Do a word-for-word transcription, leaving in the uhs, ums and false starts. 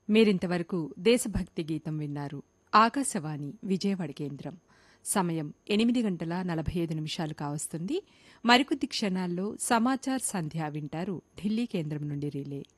మీరింతవరకు దేశభక్తి గీతం విన్నారు. ఆకాశవాణి విజయవాడ కేంద్రం. సమయం ఎనిమిది గంటల నలభై ఐదు నిమిషాలు కావస్తుంది. మరికొద్ది క్షణాల్లో సమాచార్ సంధ్య వింటారు ఢిల్లీ కేంద్రం నుండి రిలే.